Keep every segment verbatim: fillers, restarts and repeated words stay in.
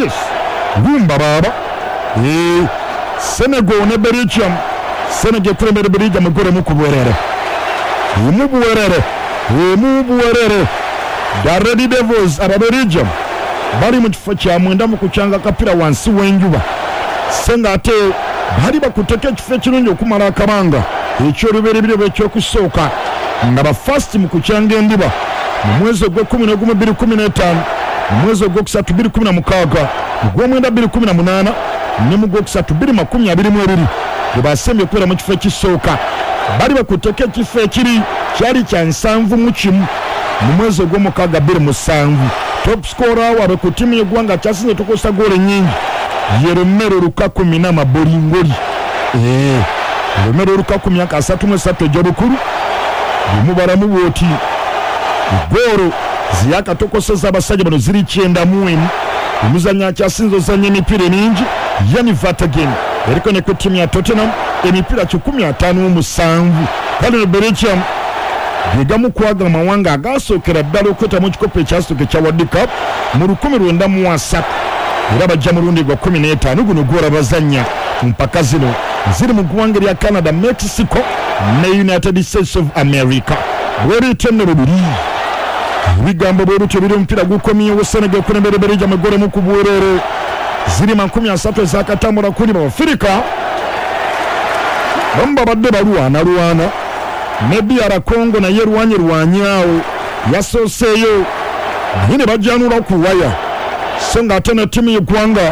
yes rumba baba eh Senegal ne Belgium Senegal kurembere Belgium gore mu kuberere mu buwerere mu buwerere the Red Devils aba Belgium bali mu kifo kya mwenda mu kuchanga kapira wansi w'enjuba senga ate bali bakuteka ekifo kirungi okumala akabanga ekyo luberebire bw'ekyokusooka nga ba first mu kuchanga endiba mu mwezi gwa kumi na gumu bbiri kumi na ttaano mu mwezi gwa kusatu bbiri kumi na mukaaga gwa mwenda bbiri kumi na munaana ne mu gwa kusatu bbiri makumi abiri mu ebiri bwe basembye okubeera mu kifo ekisooka bali bakuteka ekifo ekiri kyali kya nsanvu mu kimu mu mwezi gw'omukaaga bbiri musanvu top scorer wabe ku timu y'eggwanga kyasinze tukosa goole nnyingi ye Romelu Lukaku mina mabolingoli eh Romelu Lukaku myaka asatu mu esatu egy'obukulu mubalamu bwoti goolo ziyakatokoseza abasajja bano ziri kyenda mu emu omuzannyo akyasinze ozannya emipiira emingi Yanni Vertonghen eriko ne ku timu ya Tottenham emipiira kikumi ataano mu musanvu kale Belgium gegamu kwaga amawanga agasookera ddala okwetamu ekikopo ekyasooka ekya World Cup mu lukumi lwenda mu asatu era bajja mulundi gwa kumi n'etaano guno gwora bazannya mpaka zino ziri mu ggwanga lya Canada, Mexico ne United States of America bweriitenne bubiri ebigambo bwe bityo biri omupiira gukomyewo Senegal ekulembere Belgium egole mu kubwerere ziri makumi asatu ezakatambula kuli Bafirika bamu babadde balwana lwana ne D R Congo naye lwanye lwanyawo yasooseeyo naye ne bajjanula ku waya so nga ate ne ttiimu y'eggwanga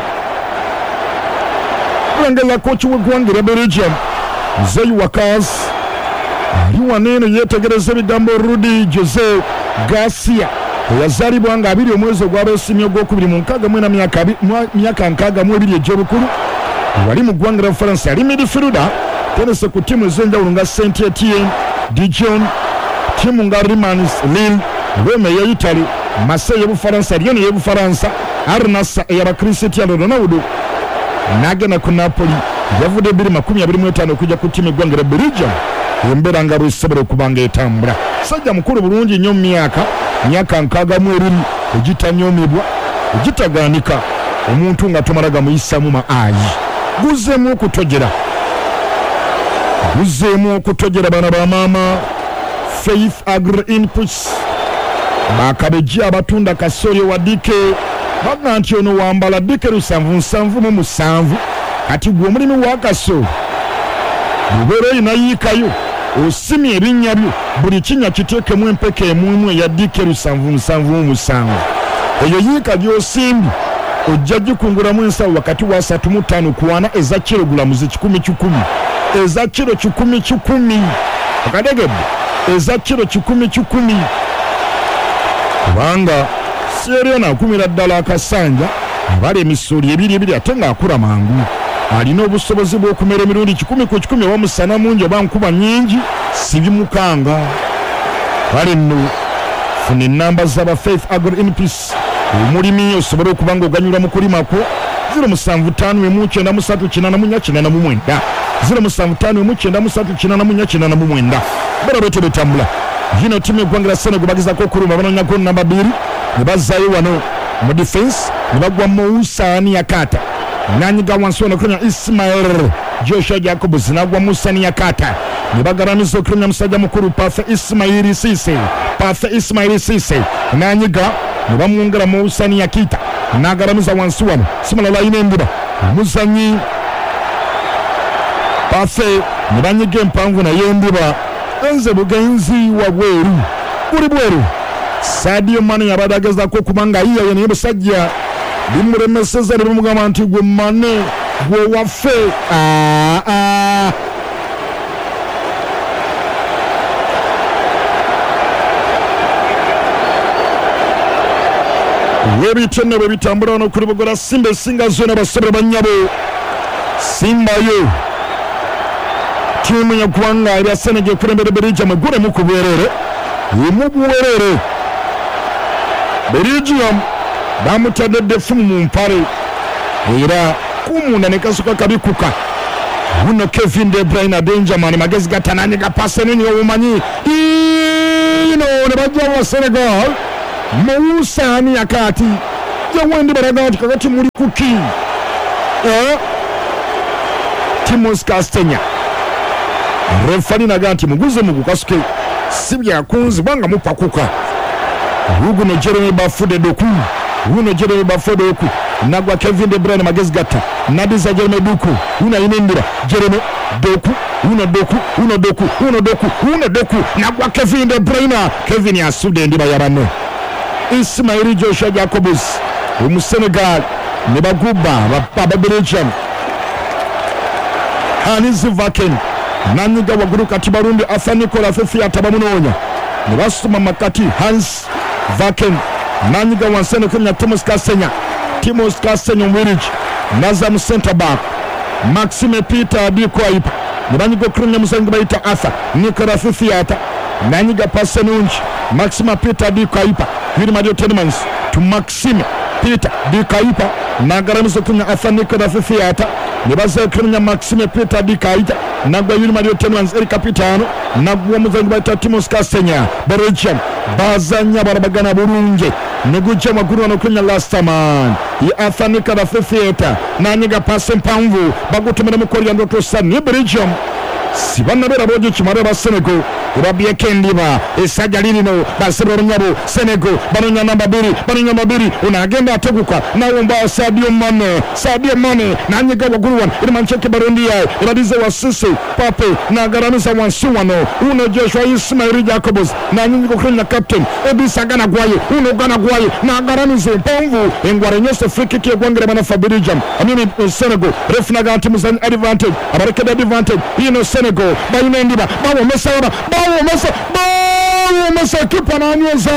kulengera kooki w'eggwanga lya Belgium Zey Wakas ali waneeno yeetegereza ebigambo Rudi Jose Garcia eyazaalibwa nga abiri omwezi ogw'abeesimye ogwokubiri mu nkaaga mu ena myaka nkaaga mu ebiri egy'obukulu wali mu ggwanga lya Bufaransa yali midfielder tenese ku ttiimu ez'enjawulo nga Saint Etienne, Dijon, ttiimu nga Rimans Lille, Rome ey'Italy, Marseille y'Ebufaransa, Lyon y'Ebufaransa, Al Nassr ey'aba Cristiano Ronaldo n'agenda ku Napoli yavudde bbiri makumi abiri mu etaano okujja ku ttiimu eggwanga lya Belgium embeera nga bwesobola okuba nga etambula sajja mukulu bulungi nnyo mu myaka myaka nkaaga mu ebiri egitanyoomebwa egitagaanika omuntu nga tomalaga muyissamu maayi guzeemu okutojera guzeemu okutojera bana ba maama Faith Agri Inputs bakabeji abatunda kasooli wa dike baga nti ono wambala dike lusanvu nsanvu mu musanvu kati gwe omulimu wa kasooli bubeera olina yiikayo osimye ebinnya byo buli kinnya kiteekemu empeka emumu eya dike lusanvu nsanvu mu musanvu eyo yiika gy'osimbi ojja gikungulamu ensawo wakati wa asatu mu ttaano kwana eza kilogulamu zikikumi kikumi eza kilo kikumi kikumi akadegedde eza kilo kikumi kikumi kubanga seeriyo naakumira ddala akasanja abali emisooli ebiri ebiri ate ng'akula mangu alina obusobozi bw'okumera emirundi kikumi ku kikumi oba musana mungi oba nkuba nnyingi si bimukanga kale nno funa ennamba z'aba Faith Agri Inputs omulimi osobole okuba ng'oganyulwa mu kulima kwo ziro musanvu ttaano emu kyenda mu ssatu kinaana mu nnya kinaana mu mwenda ziro musanvu ttaano emu kyenda mu ssatu kinaana mu nnya kinaana mu mwenda bera bwetyo betambula yino ttiimu y'eggwanga lya Senegal bagezaako okuluma banoonyako namba bbiri ne bazzaayo wano mu defense ne bagwa Moussani Yakata nanyiga wansi wano okulumya Ismail Joshua Jacobs n'agwa Moussani Yakata ne bagaramiza okulumya musajja mukulu Pafe Ismail Cisse Pafe Ismail Cisse nanyiga ne bamwongera Moussani Yakita n'agaramiza wansi wano simulala ayina endiba omuzannyi Pafe ne banyiga empanvu naye endiba enze bugenzi wa bweru buli bweru Sadio Mane yabadde agezaako okuba nga yiyayo naye busajja bimuremeseza ne bimugamba nti gwe Mane gwe waffe webitenne bwe bitambula wano kuli bugola Simba esinga zona basobole bannyabo Simbayo ttiimu y'eggwanga erya Senegal ekulembere Belgium egulemu ku bwerere emu buwerere Belgium bamutadde defumu mu mpale era kumunda ne kasuka kabikuka buno Kevin De Bruyne Benjamin magezi gatanani gapase nini obumanyi ino ne bajja wa Senegal Moussani Yakati yewendi baraga nti kakati muli kuki eh Timos Castenya refani naga nti muguze mugukasuke sibya kunzi banga mupakuka Hugo no Jeremy Bafude Doku Hugo Jeremy Bafude Doku nagwa Kevin De Bruyne magezi gata nadiza Jeremy Doku una inendira Jeremy Doku una Doku una Doku una Doku una Doku nagwa Kevin De Bruyne Kevin ya sude ndiba yabano Ismail Joshua Jacobus umu Senegal ne baguba baba Belgium Hanis Vaken nanyuga waguru kati Barundi Asa Nicola Fefi atabamunonya ne basuma makati Hans Vaken nanyuga wansene kenya Timos Castenya Timos Castenya Wirich Nazam center back Maxime Peter Dikoip nibanyuga krunya musangi baita Asa Nicola Fefi ata nanyuga Pasenunchi Maxime Peter Dikoip Yuri Mario Tenemans to Maxime Peter Dikoip nagaramizo krunya Asa Nicola Fefi ata nibaza krunya Maxime Peter Dikoip nagwa Yuri Mario Tenemans Erika Pitano nagwa musangi baita Timos Castenya Belgium bazanya barabagana burunge Nuguja maguru wanokunya last man ya Athanika da Fefeta nanyiga pase mpamvu bagutumira mukori ya ndoto sani Belgium sibana bera boje chimare ba Senegal Rabia Kendiba esaja lino basero nyabo Senegal banonya namba mbili banonya namba mbili unagenda ateguka na umba Sadio Mane Sadio Mane nanyiga baguru wan ili mancheke Barundi ya iradize wa Sisi Pape na garamisa wansuwano uno Joshua Ismail Jacobus na nyingi kukrenya captain Ebisa gana gwaye uno gana gwaye na garamisa mpamvu engware nyose free kick ya gwangere mana Belgium amini Senegal refna ganti muzani advantage abarekeda advantage ino Senegal bayine ndiba bawo mesara bawo mesa bawo mesa kipa na anyeza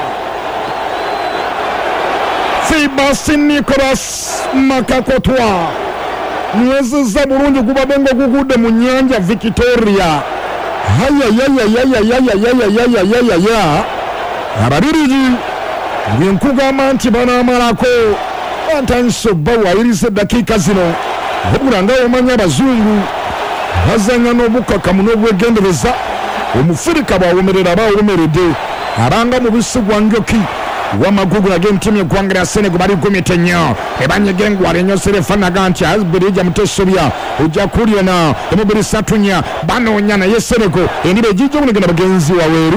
Sebastian Nicolas Makakotwa niweze za Burundi kuba bongo kukude mu nyanja Victoria haya ya ya ya ya ya ya ya ya ya ya ya ya abariri nkuga manti bana marako antanso bawa irise dakika zino buranga omanya bazungu bazanya no bukaka muno bwegendereza omufirika bawomerera bawomerede aranga mu bisigwa ngoki wamagugu na game team y'Ugwangera Senegal bari gomete nyo ebanye gengwa renyo serefana gancha azbirija mutesobya ujya kuriyo na emubiri satunya banonya na Senegal endibe jije bunigana bagenzi waweru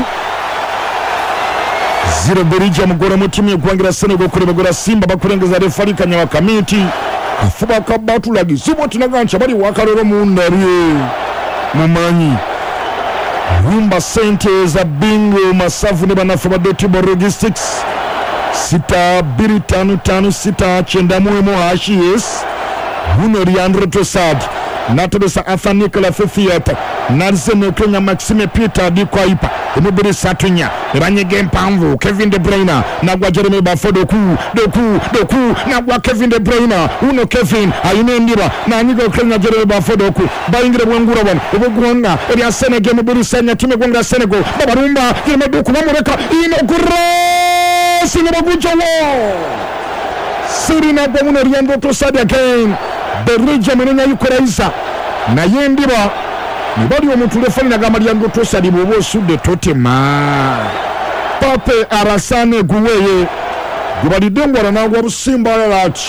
zero birija mugora mu team y'Ugwangera Senegal kuri bagora Simba bakurengeza refari kanya committee afuba kabatulagi sibo tunagancha bari wakarero mu ndariye mumanyi Rumba sente za bingo masafu ni banafuba doti logistics sita biri tanu tanu sita chenda muemo hashi yes Huno Riandro Tosad Natobesa Athanika la Fefiata Narzene Kenya Maxime Peter Dikoipa Umubiri Satunya Ranye game pamvu Kevin De Bruyne Nagwa Jeremy Bafude Doku Doku Doku Nagwa Kevin De Bruyne Uno Kevin Ayune Ndira Na nyigo Kenya Jeremy Bafude Doku Baingire Mwangura wan Ubugwanga Eria Senegal Mubiri Sanya Time Gwanga Senegal Babarumba Jeremy Doku Mamureka Inokura Sinabaguja wo Sirina Bamuno Riandro Tosad again Berija Menenya Yukoraisa Na Yendiba Nibali wa mutulefani na gama Riandro Tosad Ibobo sude tote ma Pape Arasane Guweye Gubali dengwa na nagwa Busimba Lalachi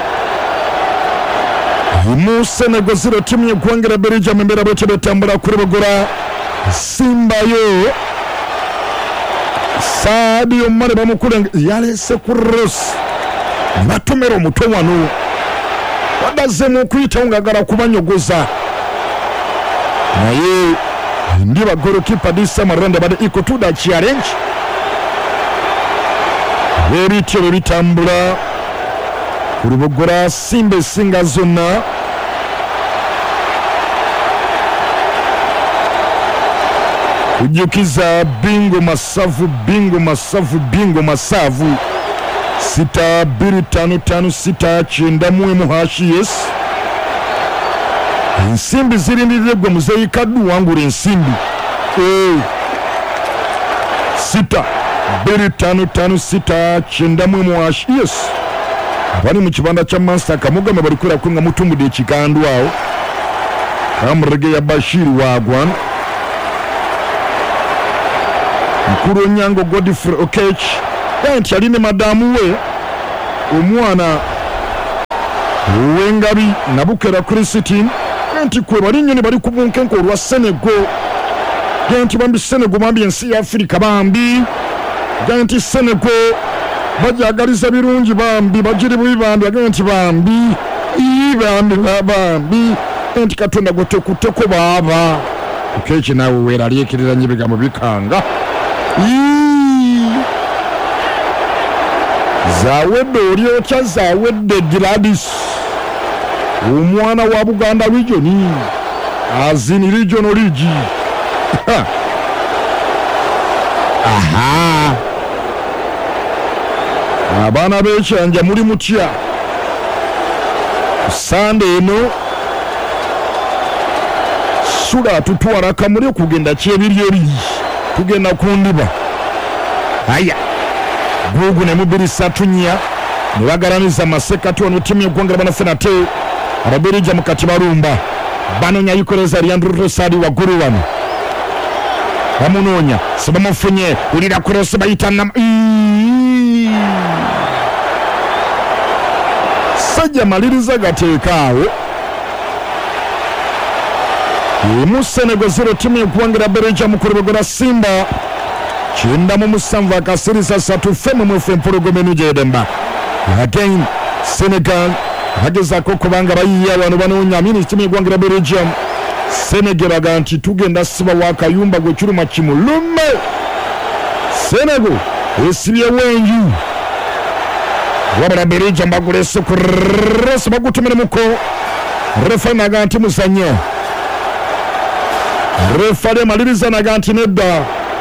Himu Senegal zero timu ya Gwangera Berija Membera Boche Betambura Kuribagura Simba yo Sadio Mane bamukure yale sekuros Natumero mutowano wadaze mu kwita ngagara kubanyogoza naye ndiba goalkeeper disa maranda bade iko tuda challenge Veri tyo bitambula kuribogora Simba Singa zona Ujukiza bingo masavu bingo masavu bingo masavu sita biri tanu tanu sita chenda muemu hashi yes Nsimbi ziri ndiregwa muzeyi kadu wangu rensimbi eh sita biri tanu tanu sita chenda muemu hashi yes Bani mchibanda cha Master Kamuga mabarikura kunga mutumbu de chikandu wao Kamrege ya Bashiri wagwan Mkuru Nyango Godfrey Okech Yanti aline madamu we omwana Wengabi Nabukera Christine enti kwe bali nyene bali ku bunkenko lwa Senegal genti bambi Senegal bambi ensi ya Afrika bambi genti Senegal bajagaliza birungi bambi bajiri bubi bambi genti bambi ii bambi bambi enti Katonda gote kuteko baba ukechi nawe wera aliyekirira nyibigambo bikanga ii zawedde olyocha zawedde Gladys omwana wa Buganda region azini region origi aha abana b'ekyanja muri mutya Sunday eno sura tutwara kamuri kugenda kyebiryo tugenda kundiba aya gugu ne mubiri satunya nibagaraniza masekati ono timu y'okwongera bana fenate ababirija mukati barumba banonya yikoreza Leandro Rosadi wa guru wano bamunonya sebamufunye ulira kurose bayitana sajja maliriza gateekaawo mu Senegal zero timu y'okwongera Berija mukurebegora Simba Chinda mu musanvu akasirisa satu femu mu fempologomenu jedemba again Senegal hageza ko kubanga bayiya abantu banonya minisitiri y'Egwanga Belgium Senegal baganti tugenda siba wakayumba gwe kiruma kimulume Senegal esibye wenju wabara Belgium bagulese kurese bagutumire muko refa naganti musanya refa le maliriza naganti nedda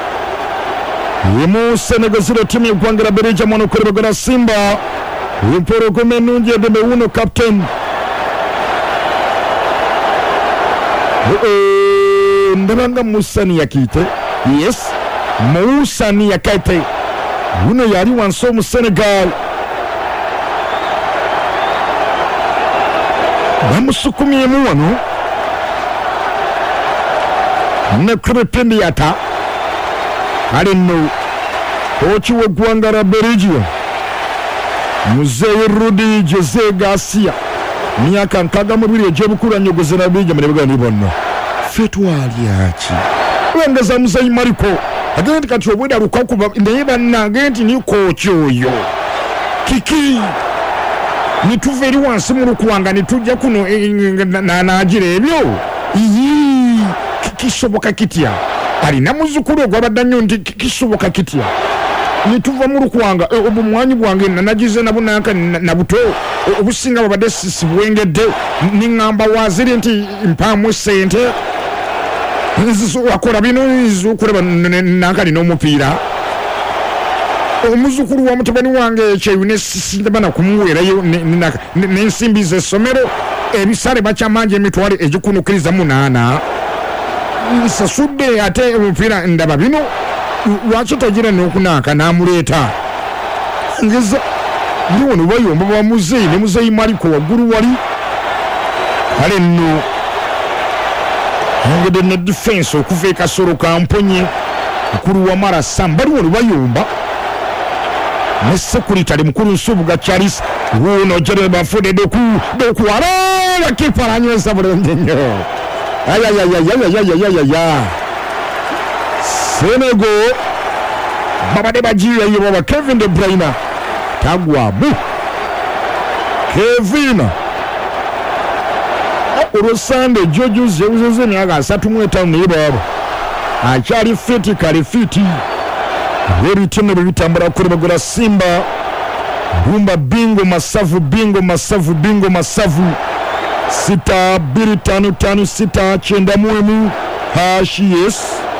Imu Senegal zero timu y'Egwanga Belgium ono kurebegora Simba Imporo kome nunje deme uno captain Eee Ndabanga Musani yakite Yes Musani yakite Uno yari wanso mu Senegal Bamusukumye mu wano Nekrependi yata Alino Kochi w'Egwanga Belgium Muzeye Rudi Jose Garcia Miaka nkaga mubiri ejebukura nyogoze na bija mrebega nibono Fetwali yachi Wengeza Muzeye Mariko Agenti kati obweda rukakuba ndeba nagenti ni kochi oyo Kiki Nituveri wansi murukuwanga nitujja kuno na najire ebyo Iyi Kishoboka kitia Alina muzukuru gwabadda nnyo nti kisoboka kitya nituva mu rukwanga obumwanyi bwange nagize nabunaka nabuto obusinga babadde sibwengedde ningamba waziri nti mpamu sente nzizo akora bino nzizo kureba nakali n'omupiira omuzukuru wa mutabani wange kyeyune sindabana kumuwerayo n'ensimbi z'essomero ebisale bakyamanje emitwale egikunukiriza munaana nsasudde ate omupiira ndaba bino lwaki tagira n'okunaaka n'amuleeta ngeza ndi wano bayomba ba muzeyi ne muzeyi Mariko waggulu wali kale nno engede ne defense okuva e Kasoro Kamponye mukulu wa Marasa bali wano bayomba ne security ali mukulu Nsubuga Charles wuno jere bafude doku doku ala kipa anyweza bulungi nnyo Aya ya ya ya ya ya ya ya ya Senegal baba de bajiya yo baba Kevin De Bruyne tagwa bu Kevin Orosande Jojo zeuze ne aga satu mweta ne baba achali fiti kali fiti Weri timu bitambara kurebagora Simba Bumba bingo masavu bingo masavu bingo masavu Sita biri tanu tanu sita chenda muemu hashi yes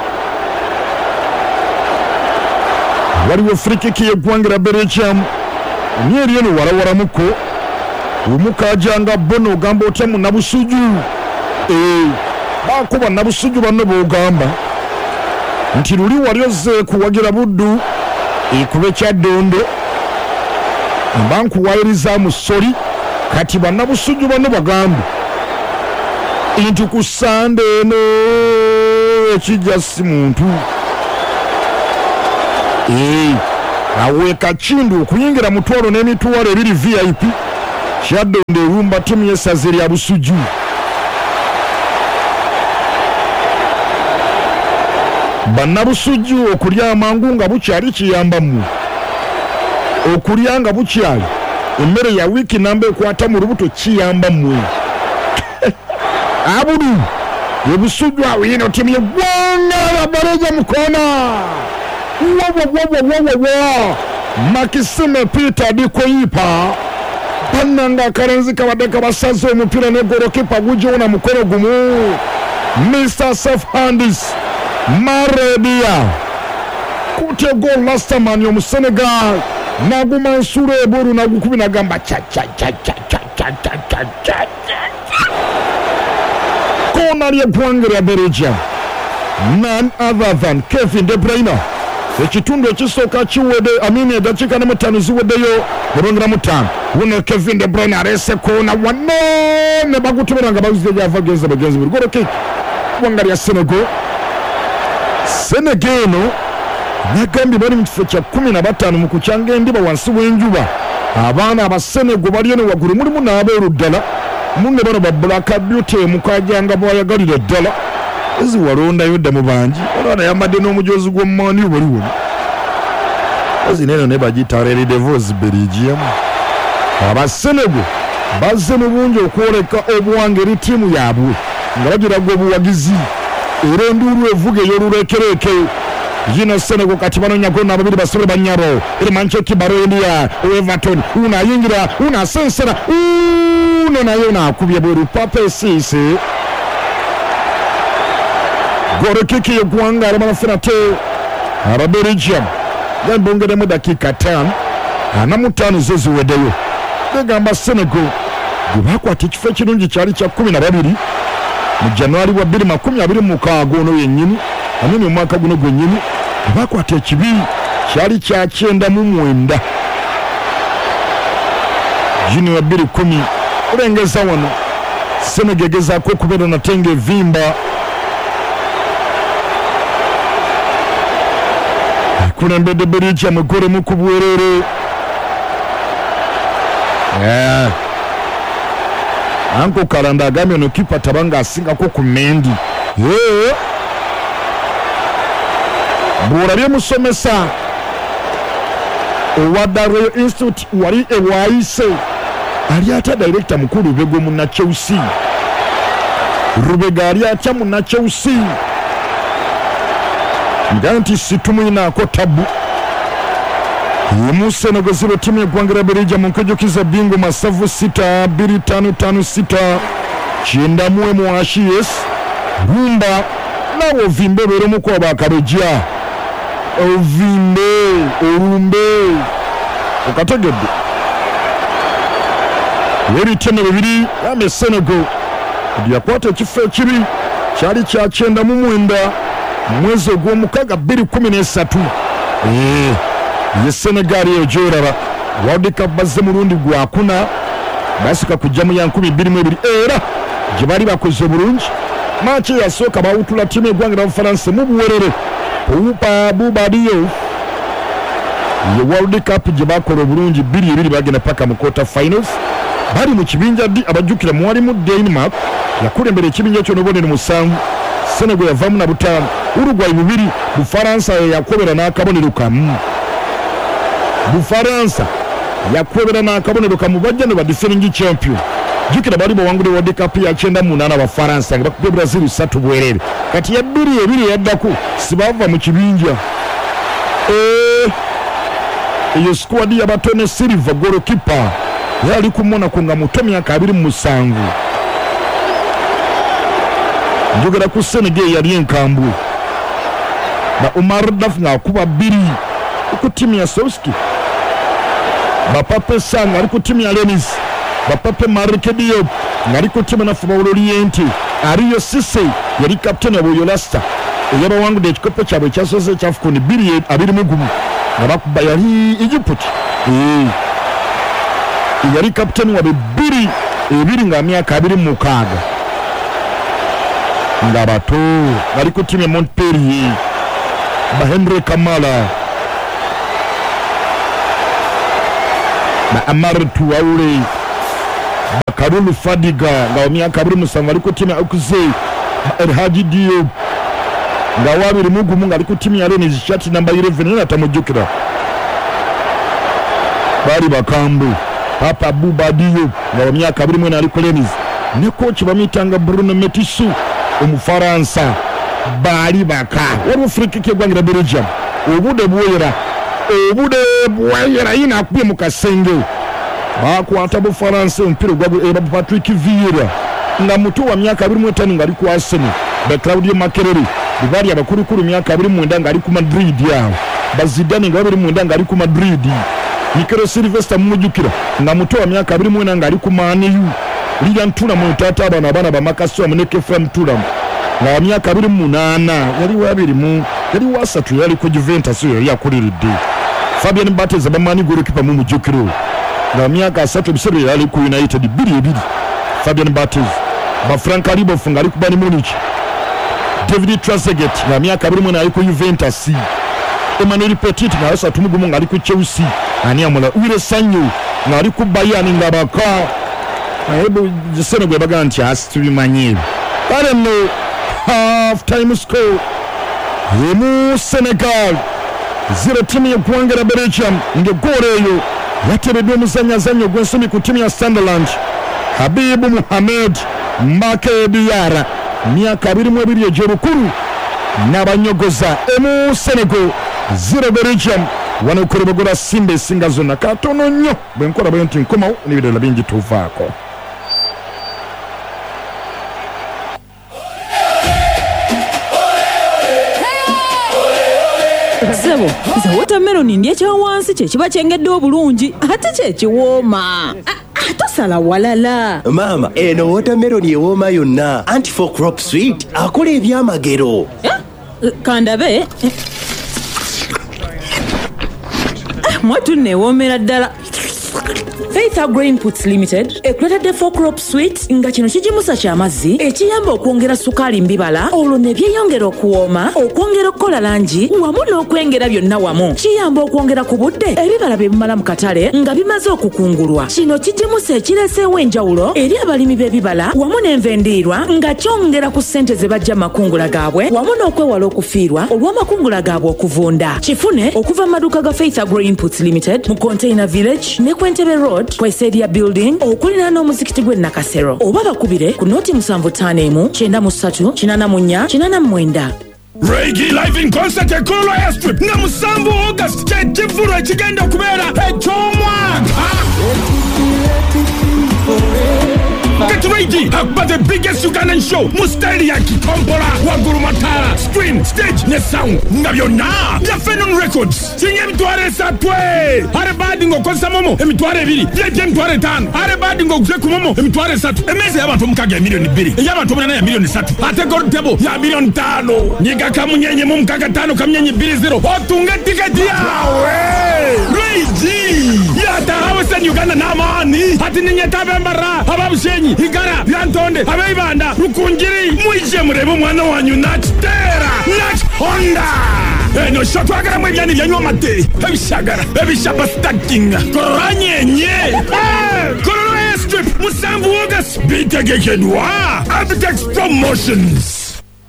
Wariwo free kick y'Egwanga Belgium Nyeri eno warawara muko Umuka janga bono gamba otemu nabusuju Eh bakuba nabusuju bano bogamba Nti luli walioze kuwagira buddu Ikube cha dondo Mbanku wairiza musori Kati banabusuju bano bagambi Intu kusande no Echija si muntu Eh aweka chindu okuyingira mutwalo n'emitwalo ebiri V I P kyadonda erumba ttiimu y'essaza erya Busujju. Bannabusujju okulya amangu nga bukyali kiyamba mmwe, okulya nga bukyali emmere ya wiiki namba ekwata mu lubuto kiyamba mmwe. Abulu ebusujju awo yino ttiimu y'eggwanga Bareja Mukoona wawawawawawa Makisime Peter Dikoyipa bannanga akalenzi kabadde kabasaze omupiira ne golokipa gujiwona mukono gumu. Mister Safe Handis Marebia kute gol Rastaman omusenegal naguma nsura eburu nagukubi nagamba cha cha cha cha cha cha cha cha kona ly'eggwanga lya Belgium, none other than Kevin De Bruyne. Ekitundu ekisooka kiwedde amini eddakiika ne mutaano ziweddeyo ne bongera mutaano. Wuno Kevin De Bruyne aleese koona wano ne bagutubira nga bazudde gyava genza bagenzi buli golo kick ggwanga lya Senegal. Senegal eno nagambye bali mu kifo kya kumi na bataano mu kukyanga endiba wansi w'enjuba. Abaana aba Senegal bali eno waggulu mulimu n'abeeru ddala munne bano ba Black Beauty mukajanga bwayagalira ddala ezi walondayo dda mu bangi olwana yambadde n'omujozi gw'omumani waliwo ezi neno ne bagita Rally Devils Belgium. Aba Senegal bazze mu bungi okwoleka obuwange eri ttiimu yaabwe nga bagiraga obuwagizi era enduulu evuga ey'oluleekereeke yino Senegal kati banoonya gonna ababiri basobole bannyabo eri Manchester Baronia Everton una ayingira una asensera uno nayo naakubye bweru papa esiise golo kiki y'eggwanga alamanafuna te aba Belgium gambongeremu dakiika ttaano ana mu ttaano zo ziweddeyo. Begamba Senegal gwe bakwata ekifo ekirungi kyali kya kumi na babiri mu Januari wa bbiri makumi abiri mu mukaaga ono yennyini amini omwaka guno gwennyini bakwata ekibi kyali kya kyenda mu mwenda Juni wa bbiri kumi olengeza wano Senegal egezaako okubeera nate ng'evimba ekulembedde Belgium egolemu ku bwerere. Yeah. Anko Kalanda agambye ono kipa tabanga asingako ku Mendi. Yeah. Bw'olabye musomesa owa Royal Institute wali ewaayise ali ata director mukulu Rubega munna Chelsea. Rubega ali atya munna Chelsea nga nti situmuyinaako tabu. Mu Senegal zero timu y'eggwanga lya Belgium mu nkejokiza bingo masavu sita bbiri ttaano ttaano sita kyenda mu emu Ashies rumba nawe ovimbe beeremu kwaba akabejja ovimbe olumbe okategedde ebitene bibiri yambe Senegal yakwata ekifo ekibi kyali kya kyenda mu mwenda mwezi ogw'omukaaga bbiri kumi n'esatu. Ye Senegal eyo gy'olaba World Cup bazze mulundi gwakuna basika kujja mu ya nkumi bbiri mu ebiri era gye bali bakoze bulungi. Maaki eyasooka bawutula ttiimu eggwanga lya Bufaransa mu buwerere Poupa Boubadio. Ye World Cup gye bakola obulungi bbiri ebiri bagenda paka mu quarter finals. Bali mu kibinja ddi abajjukira mwalimu Denmark yakulembera ekibinja kyo n'obubonero musanvu. Senegal yavaamu na butaano, Uruguay bubiri, Bufaransa yakobera n'akabonero kamu. Bufaransa yakwebera n'akabonero kamu bajja ne ba defending champion. Jukira bali bawangule World Cup ya kyenda mu munaana Abafaransa nga bakubye Brazil ssatu bwerere. Kati ya bbiri ebiri yaddako sibava mu kibinja. Eh, eyo squad y'abatone Silva goalkeeper yali ku Monaco nga muto myaka abiri mu musanvu. Njogera ku Senegal yali enkambwe. Ba Omar Daf nga akuba bbiri ku timu ya Souski. Bapape Sang ali ku timu ya Lenis. Bapape Marike Diop ali ku timu na Football Oriente. Ariyo Cisse yali captain wa Yolasta. Eyabawangudde ekikopo kyabwe ekyasoze ekyafukuni bbiri abiri mu gumu nga bakuba yali Egypt. Eh. Yali captain wa bbiri ebiri nga myaka abiri mu mukaaga. Nga bato bali ku timu ya Montpellier. Ba Henry Kamala na Amar Tuaure Bakarulu Fadiga nga omyaka abiri musanvu ali ku timu ya Okuze Elhaji Diop nga wabiri mugumu nga ali ku timu ya Rennes shati number eleven na tamujukira bali bakambu Papa Buba Diop nga omyaka abiri mwena ali ku Rennes ne coach bamitanga Bruno Metisu omufaransa bali baka waliwo free kick egwangira Belgium obude bwera obude bwera ina akubye mu kasenge bakwata Bufaransa ompira gwa Eba Patrick Vieira nga mutu wa myaka abiri mu etaano nga ali ku Arsenal ba Claudio Makelele bali abakurukuru myaka abiri mu mwenda nga ali ku Madrid yao bazidane nga abiri mu mwenda nga ali ku Madrid Mikel Sylvester mumujukira nga mutu wa myaka abiri mu mwenda nga ali ku Man U Liga ntula mu tata abana abana ba Makasso amuneke Fram Turam nga myaka abiri mu munana yali wabiri mu yali wasatu yali ku Juventus yo yakuliridde Fabian Barthez abamani goalkeeper mu mujukiro nga myaka asatu bisebe yali ku United biri ebiri Fabian Barthez ba Frank Alibof nga ali ku Bayern Munich David Trezeguet nga myaka abiri mu na ali ku Juventus Emmanuel Petit nga asatu mugumu nga ali ku Chelsea ani amula Wile Sanyo nga ali ku Bayern nga baka Ebo jisene gwe baganti asitubimanye I don't know half time score Yemu Senegal zero timu ya kuangera Belgium nge gole eyo yatebedwe muzanya zanyo gwensumi ku timu ya Sunderland Habibu Mohamed Mbake Diara myaka abiri mu ebiri ejerukuru n'abanyogoza emu Senegal zero Belgium wano kurebogora Simbe singa zona katono nnyo bwenkola bwenti nkomawo n'ebirala bingi tuvaako Sebo, ze watermelon ndiye kya wansi kye kiba kyengedde obulungi ate kye kiwooma. Tosala walala. Mama, eno watermelon yewooma yonna. Anti for crop sweet akola ebyamagero. Kandabe. Mwatu newoomera ddala. Faith Agro Inputs Limited ekuleta for crop sweet nga kino kijimusa kya mazzi ekiyamba okwongera sukali mbibala olwo ne byeyongera okuwooma okwongera okukola langi wamu n'okwengera byonna wamu kiyamba okwongera ku budde ebibala bye bimala mu katale nga bimaze okukungulwa kino kijimusa ekireeseewo enjawulo eri abalimi b'ebibala wamu n'envendiirwa nga kyongera ku ssente ze bajja makungula gaabwe wamu n'okwewala okufiirwa olw'amakungula gaabwe okuvunda kifune okuva mu maduuka ga Faith Agro Inputs Limited mu Container Village ne Kwentebe Road Kwesedia Building okulina n'omuzikiti gwe Nakasero oba bakubire ku noti musanvu ttaano emu kyenda mu ssatu kinaana mu nnya kinaana mu mwenda. Reggae live in concert at Kolo Airstrip na musanvu August kye kivulo ekigenda okubeera eky'omwaka. Get ready about the biggest Ugandan show Mustali ya Kikompola Waguru Matara screen stage ne sound nga byonna bya Phenon Records kinye emitwalo esatwe are badi ngo kosa momo emitwalo ebiri bya emitwalo etaano are badi ngo kuje kumomo emitwalo esatu emeze y'abantu mukaga milioni bbiri y'abantu munana ya milioni esatu ate gold table ya milioni ttaano nyiga kamunyenye mu mukaga ttaano kamunyenye bbiri zero otunga tiketi yawe Reggae yata hawasa Uganda n'amaani ati ninyeta bembara ababushenyi Igara, Yantonde, Abeibanda, Rukungiri, Mwije murebe mwana wanyu Nachitera, Nach Honda. Eno shotwagara mwebyani byanywa mate. Ebishagara, ebishaba stacking. Koranye nye. Kolo Airstrip, musanvu August. Bitegekedwa. Abitex Promotions.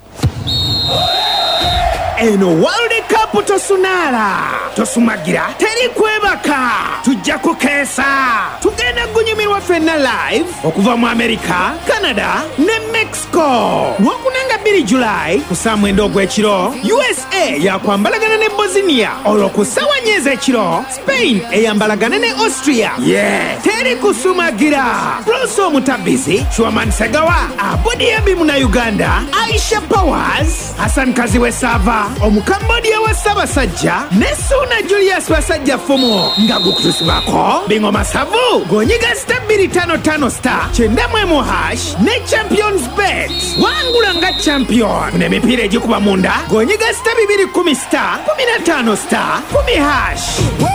Eno World Cup tosunala tosumagira teri kwebaka tujja kukeesa tugenda gunyumirwa fenna live okuva mu America, Canada ne Mexico lwokunanga bbiri July ku saa mwenda ogw'ekiro U S A yakwambalagana ne Bosnia olwo ku ssaawa nnya ez'ekiro Spain eyambalagana ne Austria yeah teri kusumagira Rosso Mutabizi Chwaman Segawa Abodi Yabimu na Uganda Aisha Powers Hassan Kaziwe Sava Omukambodia wa Sabasajja ne Suna Julius Basajja Fumo nga gukutusibako bingo masavu gonyiga star bbiri ttaano ttaano star kyenda mu emu hash ne Champions Bet wangula nga champion n'emipiira egikuba munda gonyiga star bibiri kumi star kumi na ttaano star kumi hash